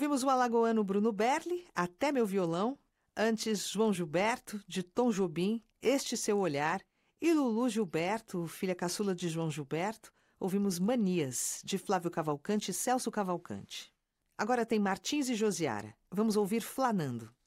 Ouvimos o alagoano Bruno Berli, Até Meu Violão. Antes, João Gilberto, de Tom Jobim, Este Seu Olhar. E Lulu Gilberto, filha caçula de João Gilberto, ouvimos Manias, de Flávio Cavalcante e Celso Cavalcante. Agora tem Martins e Josiara. Vamos ouvir Flanando.